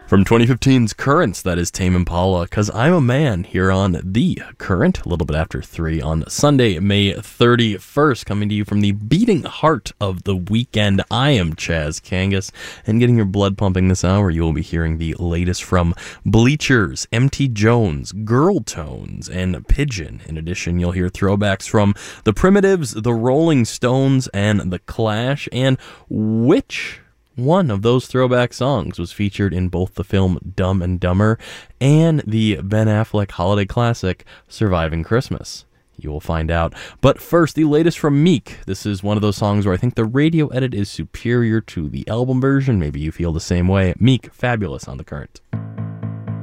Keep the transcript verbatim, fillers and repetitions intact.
From twenty fifteen's Currents, that is Tame Impala, 'Cause I'm a Man, here on The Current, a little bit after three on Sunday, May thirty-first, coming to you from the beating heart of the weekend. I am Chaz Kangas, and getting your blood pumping this hour, you will be hearing the latest from Bleachers, M T Jones, Girl Tones, and Pigeon. In addition, you'll hear throwbacks from The Primitives, The Rolling Stones, and The Clash, and which one of those throwback songs was featured in both the film Dumb and Dumber and the Ben Affleck holiday classic Surviving Christmas? You will find out. But first, the latest from Meek. This is one of those songs where I think the radio edit is superior to the album version. Maybe you feel the same way. Meek, Fabulous on The Current.